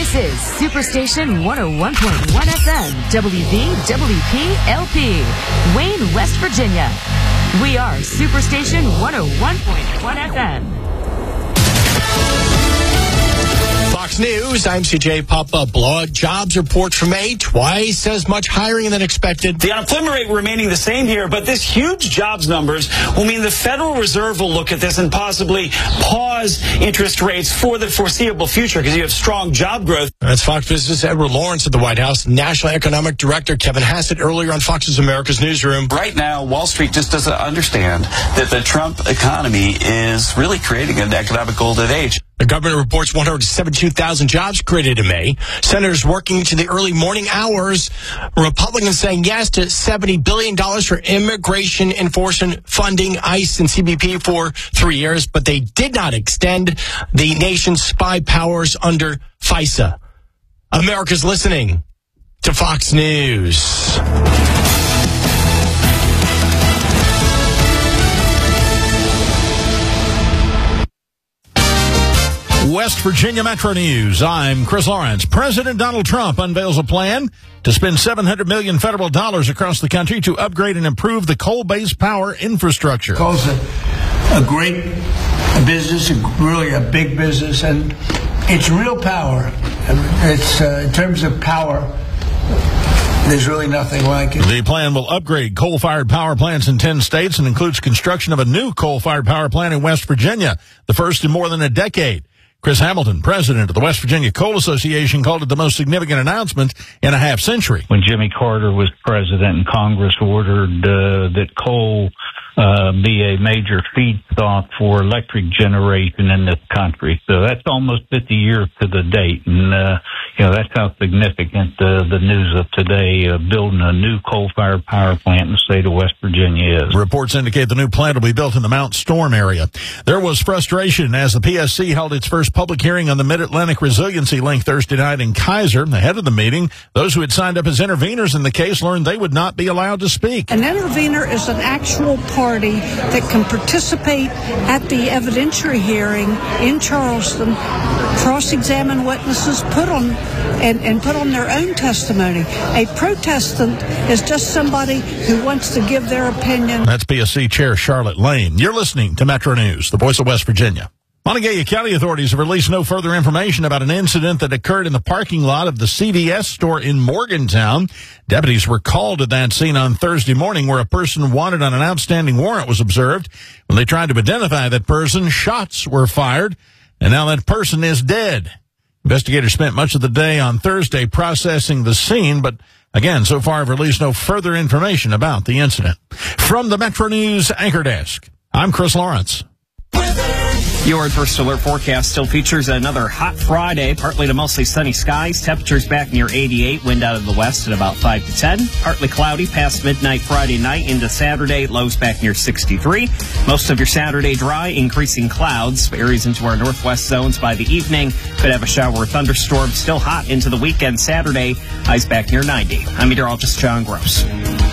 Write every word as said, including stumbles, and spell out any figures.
This is Superstation one oh one point one F M, W V W P L P, Wayne, West Virginia. We are Superstation one oh one point one F M. Fox News, I'm C J Papabloa. Jobs report for May, twice as much hiring than expected. The unemployment rate remaining the same here, but this huge jobs numbers will mean the Federal Reserve will look at this and possibly pause interest rates for the foreseeable future because you have strong job growth. That's Fox Business' Edward Lawrence at the White House. National Economic Director Kevin Hassett earlier on Fox's America's Newsroom. Right now, Wall Street just doesn't understand that the Trump economy is really creating an economic golden age. The government reports one hundred seventy-two thousand jobs created in May. Senators working into the early morning hours. Republicans saying yes to seventy billion dollars for immigration enforcement funding, ICE and C B P for three years, but they did not extend the nation's spy powers under FISA. America's listening to Fox News. West Virginia Metro News. I'm Chris Lawrence. President Donald Trump unveils a plan to spend seven hundred million dollars federal dollars across the country to upgrade and improve the coal-based power infrastructure. Coal's a, a great business, really a big business, and it's real power. It's uh, in terms of power, there's really nothing like it. The plan will upgrade coal-fired power plants in ten states and includes construction of a new coal-fired power plant in West Virginia, the first in more than a decade. Chris Hamilton, president of the West Virginia Coal Association, called it the most significant announcement in a half century. When Jimmy Carter was president and Congress ordered uh, that coal uh, be a major feedstock for electric generation in this country. So that's almost fifty years to the date. And, uh, you know, that's how significant uh, the news of today, uh, building a new coal-fired power plant in the state of West Virginia is. Reports indicate the new plant will be built in the Mount Storm area. There was frustration as the P S C held its first public hearing on the Mid-Atlantic Resiliency Link Thursday night in Kaiser. Ahead of the meeting, those who had signed up as interveners in the case learned they would not be allowed to speak. An intervener is an actual party that can participate at the evidentiary hearing in Charleston, cross-examine witnesses, put on and, and put on their own testimony. A protestant is just somebody who wants to give their opinion. That's P S C Chair Charlotte Lane. You're listening to Metro News, the voice of West Virginia. Montague County authorities have released no further information about an incident that occurred in the parking lot of the C V S store in Morgantown. Deputies were called to that scene on Thursday morning where a person wanted on an outstanding warrant was observed. When they tried to identify that person, shots were fired, and now that person is dead. Investigators spent much of the day on Thursday processing the scene, but again, so far have released no further information about the incident. From the Metro News Anchor Desk, I'm Chris Lawrence. Your First Alert forecast still features another hot Friday, partly to mostly sunny skies. Temperatures back near eighty-eight, wind out of the west at about five to ten. Partly cloudy past midnight Friday night into Saturday, lows back near sixty-three. Most of your Saturday dry, increasing clouds. Areas into our northwest zones by the evening. Could have a shower or thunderstorm. Still hot into the weekend Saturday, highs back near ninety. I'm meteorologist John Gross.